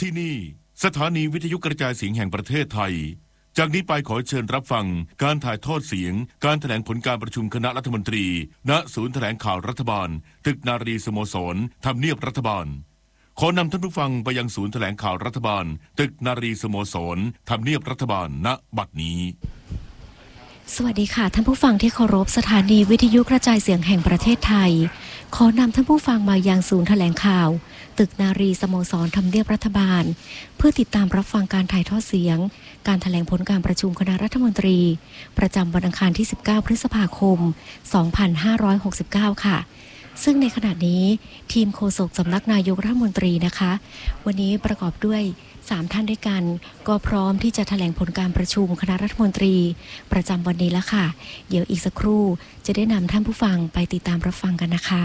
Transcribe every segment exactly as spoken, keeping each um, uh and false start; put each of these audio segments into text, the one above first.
ที่นี่สถานีวิทยุกระจายเสียงแห่งประเทศไทยจากนี้ไปขอเชิญรับฟังการถ่ายทอดเสียงการแถลงผลการประชุมคณะรัฐมนตรีณศูนย์แถลงข่าวรัฐบาลตึกนารีสโมสรทำเนียบรัฐบาลขอนำท่านผู้ฟังไปยังศูนย์แถลงข่าวรัฐบาลตึกนารีสโมสรทำเนียบรัฐบาลณบัดนี้สวัสดีค่ะท่านผู้ฟังที่เคารพสถานีวิทยุกระจายเสียงแห่งประเทศไทยขอนำท่านผู้ฟังมายังศูนย์แถลงข่าวตึกนารีสโมสรทำเนียบรัฐบาลเพื่อติดตามรับฟังการถ่ายทอดเสียงการแถลงผลการประชุมคณะรัฐมนตรีประจำวันอังคารที่สิบเก้าพฤษภาคมสองพันห้าร้อยหกสิบเก้าค่ะซึ่งในขณะนี้ทีมโฆษกสำนักนายกรัฐมนตรีนะคะวันนี้ประกอบด้วยสามท่านด้วยกันก็พร้อมที่จะแถลงผลการประชุมคณะรัฐมนตรีประจำวันนี้แล้วค่ะเดี๋ยวอีกสักครู่จะได้นำท่านผู้ฟังไปติดตามรับฟังกันนะคะ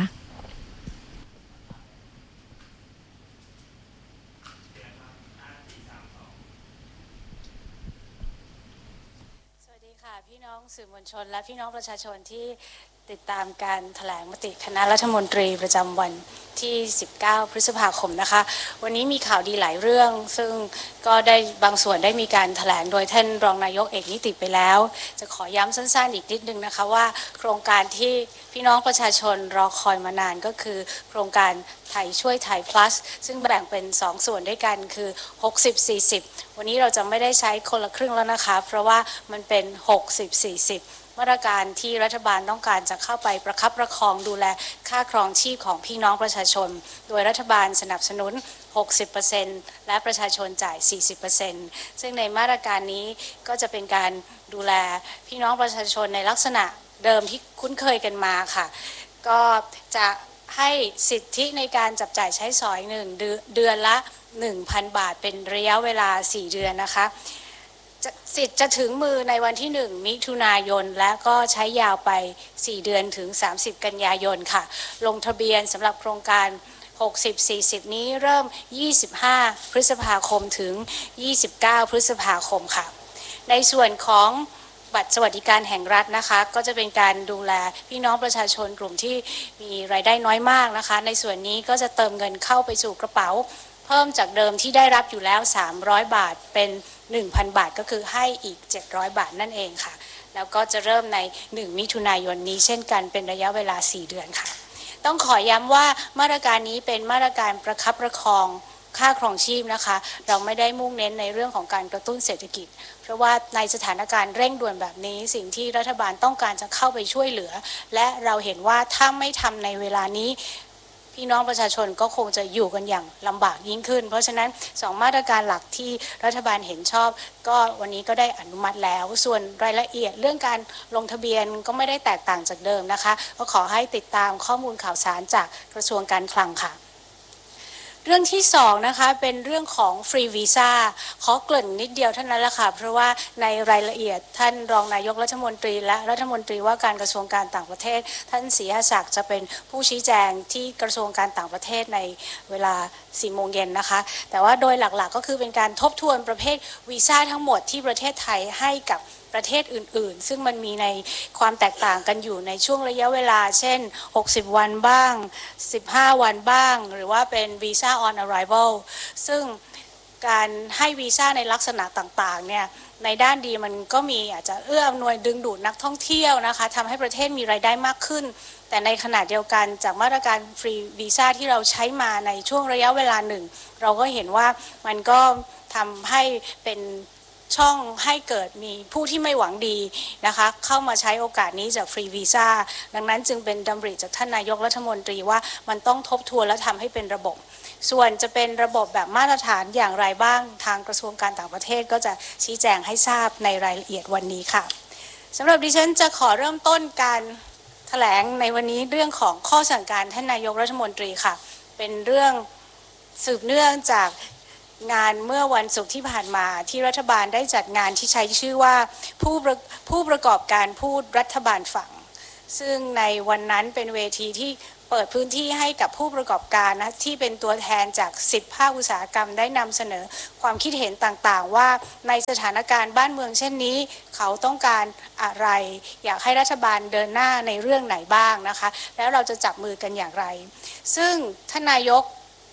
สวัสดีค่ะพี่น้องสื่อมวลชนและพี่น้องประชาชนที่ติดตามการแถลงมติคณะรัฐมนตรีประจำวันที่สิบเก้าพฤษภาคมนะคะวันนี้มีข่าวดีหลายเรื่องซึ่งก็ได้บางส่วนได้มีการแถลงโดยท่านรองนายกเอกนิติไปแล้วจะขอย้ำสั้นๆอีกนิดนึงนะคะว่าโครงการที่พี่น้องประชาชนรอคอยมานานก็คือโครงการไทยช่วยไทย plus ซึ่งแบ่งเป็นสองส่วนด้วยกันคือหกสิบ สี่สิบวันนี้เราจะไม่ได้ใช้คนละครึ่งแล้วนะคะเพราะว่ามันเป็นหกสิบ สี่สิบมาตรการที่รัฐบาลต้องการจะเข้าไปประคับประคองดูแลค่าครองชีพของพี่น้องประชาชนโดยรัฐบาลสนับสนุน หกสิบเปอร์เซ็นต์ และประชาชนจ่าย สี่สิบเปอร์เซ็นต์ ซึ่งในมาตรการนี้ก็จะเป็นการดูแลพี่น้องประชาชนในลักษณะเดิมที่คุ้นเคยกันมาค่ะก็จะให้สิทธิในการจับจ่ายใช้สอยหนึ่งเดือนละ หนึ่งพัน บาทเป็นระยะเวลาสี่เดือนนะคะสิทธิ์จะถึงมือในวันที่หนึ่งมิถุนายนและก็ใช้ยาวไปสี่เดือนถึงสามสิบกันยายนค่ะลงทะเบียนสำหรับโครงการหกสิบ สี่สิบนี้เริ่มยี่สิบห้าพฤษภาคมถึงยี่สิบเก้าพฤษภาคมค่ะในส่วนของบัตรสวัสดิการแห่งรัฐนะคะก็จะเป็นการดูแลพี่น้องประชาชนกลุ่มที่มีรายได้น้อยมากนะคะในส่วนนี้ก็จะเติมเงินเข้าไปสู่กระเป๋าเพิ่มจากเดิมที่ได้รับอยู่แล้วสามร้อยบาทเป็น หนึ่งพัน บาทก็คือให้อีกเจ็ดร้อยบาทนั่นเองค่ะแล้วก็จะเริ่มในหนึ่งมิถุนายนนี้เช่นกันเป็นระยะเวลาสี่เดือนค่ะต้องขอย้ำว่ามาตรการนี้เป็นมาตรการประคับประคองค่าครองชีพนะคะเราไม่ได้มุ่งเน้นในเรื่องของการกระตุ้นเศรษฐกิจเพราะว่าในสถานการณ์เร่งด่วนแบบนี้สิ่งที่รัฐบาลต้องการจะเข้าไปช่วยเหลือและเราเห็นว่าถ้าไม่ทำในเวลานี้พี่น้องประชาชนก็คงจะอยู่กันอย่างลำบากยิ่งขึ้นเพราะฉะนั้นสองมาตรการหลักที่รัฐบาลเห็นชอบก็วันนี้ก็ได้อนุมัติแล้วส่วนรายละเอียดเรื่องการลงทะเบียนก็ไม่ได้แตกต่างจากเดิมนะคะก็ขอให้ติดตามข้อมูลข่าวสารจากกระทรวงการคลังค่ะเรื่องที่สองนะคะเป็นเรื่องของฟรีวีซ่าขอเกริ่นนิดเดียวเท่านั้นแหละค่ะเพราะว่าในรายละเอียดท่านรองนายกรัฐมนตรีและรัฐมนตรีว่าการกระทรวงการต่างประเทศท่านศรีหศักดิ์จะเป็นผู้ชี้แจงที่กระทรวงการต่างประเทศในเวลาสี่โมงเย็นนะคะแต่ว่าโดยหลักๆ ก็คือเป็นการทบทวนประเภทวีซ่าทั้งหมดที่ประเทศไทยให้กับประเทศอื่นๆซึ่งมันมีในความแตกต่างกันอยู่ในช่วงระยะเวลาเช่นหกสิบวันบ้างสิบห้าวันบ้างหรือว่าเป็นวีซ่า on arrival ซึ่งการให้วีซ่าในลักษณะต่างๆเนี่ยในด้านดีมันก็มีอาจจะเอื้ออำนวยดึงดูดนักท่องเที่ยวนะคะทำให้ประเทศมีรายได้มากขึ้นแต่ในขณะเดียวกันจากมาตรการฟรีวีซ่าที่เราใช้มาในช่วงระยะเวลาหนึ่งเราก็เห็นว่ามันก็ทำให้เป็นช่องให้เกิดมีผู้ที่ไม่หวังดีนะคะเข้ามาใช้โอกาสนี้จากฟรีวีซ่าดังนั้นจึงเป็นดำริจากท่านนายกรัฐมนตรีว่ามันต้องทบทวนและทำให้เป็นระบบส่วนจะเป็นระบบแบบมาตรฐานอย่างไรบ้างทางกระทรวงการต่างประเทศก็จะชี้แจงให้ทราบในรายละเอียดวันนี้ค่ะสำหรับดิฉันจะขอเริ่มต้นการแถลงในวันนี้เรื่องของข้อสั่งการท่านนายกรัฐมนตรีค่ะเป็นเรื่องสืบเนื่องจากงานเมื่อวันศุกร์ที่ผ่านมาที่รัฐบาลได้จัดงานที่ใช้ชื่อว่าผู้ประผู้ประกอบการพูดรัฐบาลฝั่งซึ่งในวันนั้นเป็นเวทีที่เปิดพื้นที่ให้กับผู้ประกอบการนะที่เป็นตัวแทนจากสิบภาคอุตสาหกรรมได้นำเสนอความคิดเห็นต่างๆว่าในสถานการณ์บ้านเมืองเช่นนี้เขาต้องการอะไรอยากให้รัฐบาลเดินหน้าในเรื่องไหนบ้างนะคะแล้วเราจะจับมือกันอย่างไรซึ่งท่านนายก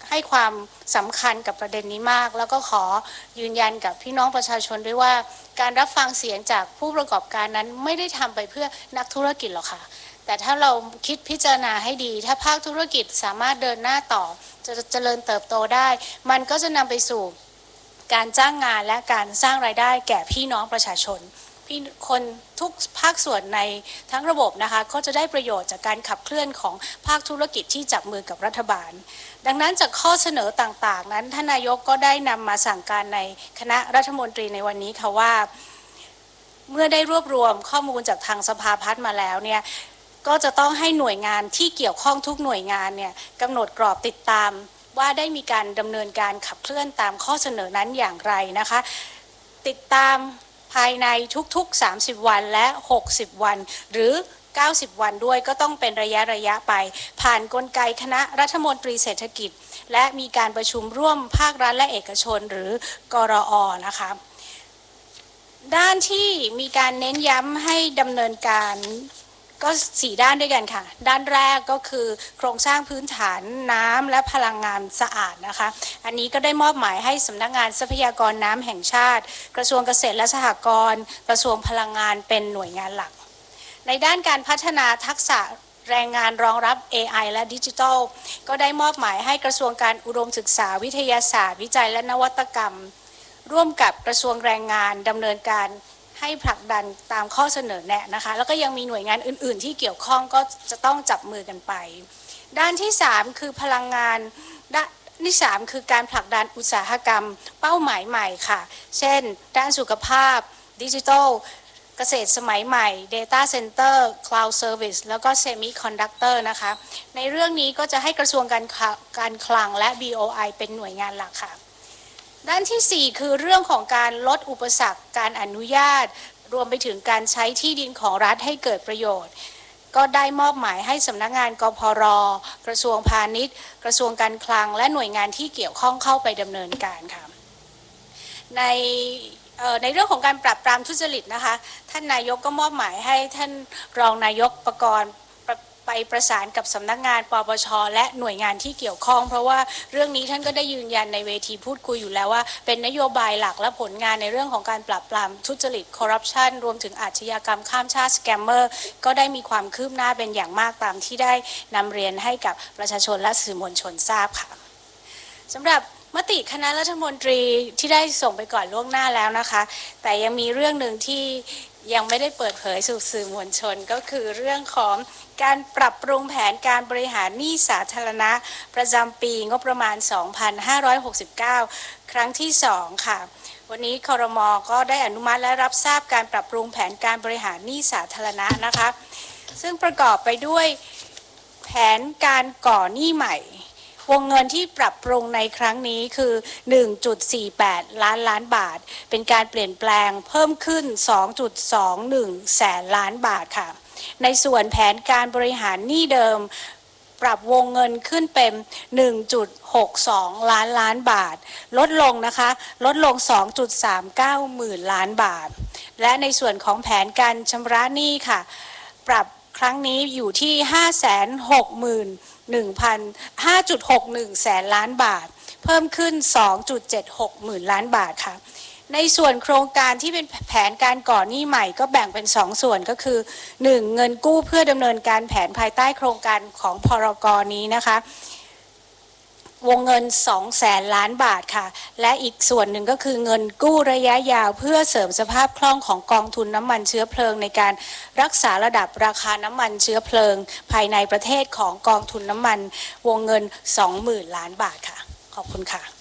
ให้ความสำคัญกับประเด็นนี้มากแล้วก็ขอยืนยันกับพี่น้องประชาชนด้วยว่าการรับฟังเสียงจากผู้ประกอบการนั้นไม่ได้ทำไปเพื่อนักธุรกิจหรอกค่ะแต่ถ้าเราคิดพิจารณาให้ดีถ้าภาคธุรกิจสามารถเดินหน้าต่อจะเจริญเติบโตได้มันก็จะนำไปสู่การจ้างงานและการสร้างรายได้แก่พี่น้องประชาชนพี่คนทุกภาคส่วนในทั้งระบบนะคะก็จะได้ประโยชน์จากการขับเคลื่อนของภาคธุรกิจที่จับมือกับรัฐบาลดังนั้นจากข้อเสนอต่างๆนั้นท่านนายกก็ได้นำมาสั่งการในคณะรัฐมนตรีในวันนี้ค่ะว่าเมื่อได้รวบรวมข้อมูลจากทางสภาพัฒน์มาแล้วเนี่ยก็จะต้องให้หน่วยงานที่เกี่ยวข้องทุกหน่วยงานเนี่ยกำหนดกรอบติดตามว่าได้มีการดำเนินการขับเคลื่อนตามข้อเสนอนั้นอย่างไรนะคะติดตามภายในทุกๆสามสิบวันและหกสิบวันหรือเก้าสิบวันด้วยก็ต้องเป็นระยะระยะไปผ่านกลไกคณะรัฐมนตรีเศรษฐกิจและมีการประชุมร่วมภาครัฐและเอกชนหรือกรอ.นะคะด้านที่มีการเน้นย้ำให้ดำเนินการก็สี่ด้านด้วยกันค่ะด้านแรกก็คือโครงสร้างพื้นฐานน้ำและพลังงานสะอาดนะคะอันนี้ก็ได้มอบหมายให้สำนักงานทรัพยากรน้ำแห่งชาติกระทรวงเกษตรและสหกรณ์กระทรวงพลังงานเป็นหน่วยงานหลักในด้านการพัฒนาทักษะแรงงานรองรับ เอ ไอ และดิจิทัลก็ได้มอบหมายให้กระทรวงการอุดมศึกษาวิทยาศาสตร์วิจัยและนวัตกรรมร่วมกับกระทรวงแรงงานดำเนินการให้ผลักดันตามข้อเสนอแนะนะคะแล้วก็ยังมีหน่วยงานอื่นๆที่เกี่ยวข้องก็จะต้องจับมือกันไปด้านที่สามคือพลังงานด้านที่สามคือการผลักดันอุตสาหกรรมเป้าหมายใหม่ค่ะเช่นด้านสุขภาพดิจิทัลเกษตรสมัยใหม่ Data Center Cloud Service แล้วก็ Semiconductor นะคะในเรื่องนี้ก็จะให้กระทรวงการการคลังและ บี โอ ไอ เป็นหน่วยงานหลักค่ะด้านที่สี่คือเรื่องของการลดอุปสรรคการอนุญาตรวมไปถึงการใช้ที่ดินของรัฐให้เกิดประโยชน์ก็ได้มอบหมายให้สำนักงานกพร.กระทรวงพาณิชย์กระทรวงการคลังและหน่วยงานที่เกี่ยวข้องเข้าไปดำเนินการค่ะในในเรื่องของการปราบปรามทุจริตนะคะท่านนายกก็มอบหมายให้ท่านรองนายกประกรณ์ไปประสานกับสำนักงานปปช.และหน่วยงานที่เกี่ยวข้องเพราะว่าเรื่องนี้ท่านก็ได้ยืนยันในเวทีพูดคุยอยู่แล้วว่าเป็นนโยบายหลักและผลงานในเรื่องของการปราบปรามทุจริตคอร์รัปชันรวมถึงอาชญากรรมข้ามชาติสแกมเมอร์ก็ได้มีความคืบหน้าเป็นอย่างมากตามที่ได้นำเรียนให้กับประชาชนและสื่อมวลชนทราบค่ะสำหรับมติคณะรัฐมนตรีที่ได้ส่งไปก่อนล่วงหน้าแล้วนะคะแต่ยังมีเรื่องหนึ่งที่ยังไม่ได้เปิดเผยสู่สื่อมวลชนก็คือเรื่องของการปรับปรุงแผนการบริหารหนี้สาธารณะประจำปีงบประมาณ สองพันห้าร้อยหกสิบเก้า ครั้งที่สองค่ะวันนี้ครม.ก็ได้อนุมัติและรับทราบการปรับปรุงแผนการบริหารหนี้สาธารณะนะคะซึ่งประกอบไปด้วยแผนการก่อหนี้ใหม่วงเงินที่ปรับปรุงในครั้งนี้คือ หนึ่งจุดสี่แปด ล้านล้านบาทเป็นการเปลี่ยนแปลงเพิ่มขึ้น สองจุดสองหนึ่ง แสนล้านบาทค่ะในส่วนแผนการบริหารหนี้เดิมปรับวงเงินขึ้นเป็น หนึ่งจุดหกสอง ล้านล้านบาทลดลงนะคะลดลง สองจุดสามเก้า หมื่นล้านบาทและในส่วนของแผนการชำระหนี้ค่ะปรับครั้งนี้อยู่ที่ ห้าแสนหกหมื่นหนึ่งพัน ห้าจุดหกหนึ่ง แสนล้านบาทเพิ่มขึ้น สองจุดเจ็ดหก หมื่นล้านบาทค่ะในส่วนโครงการที่เป็นแผนการก่อหนี้ใหม่ก็แบ่งเป็นสองส่วนก็คือ หนึ่ง เงินกู้เพื่อดำเนินการแผนภายใต้โครงการของพรก.นี้นะคะวงเงินสองแสนล้านบาทค่ะและอีกส่วนหนึ่งก็คือเงินกู้ระยะยาวเพื่อเสริมสภาพคล่องของกองทุนน้ำมันเชื้อเพลิงในการรักษาระดับราคาน้ำมันเชื้อเพลิงภายในประเทศของกองทุนน้ำมันวงเงิน สองหมื่น ล้านบาทค่ะขอบคุณค่ะ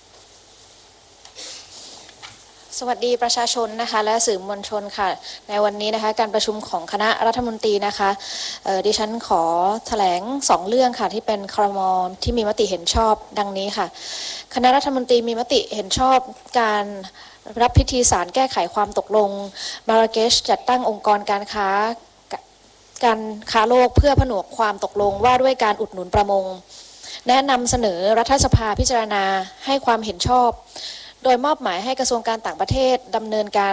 สวัสดีประชาชนนะคะและสื่อมวลชนค่ะในวันนี้นะคะการประชุมของคณะรัฐมนตรีนะคะดิฉันขอแถลงสองเรื่องค่ะที่เป็นครม.ที่มีมติเห็นชอบดังนี้ค่ะคณะรัฐมนตรีมีมติเห็นชอบการรับพิธีสารแก้ไขความตกลงมาราเกชจัดตั้งองค์กรการค้าการค้าโลกเพื่อผนวกความตกลงว่าด้วยการอุดหนุนประมงแนะนำเสนอรัฐสภาพิจารณาให้ความเห็นชอบโดยมอบหมายให้กระทรวงการต่างประเทศดำเนินการ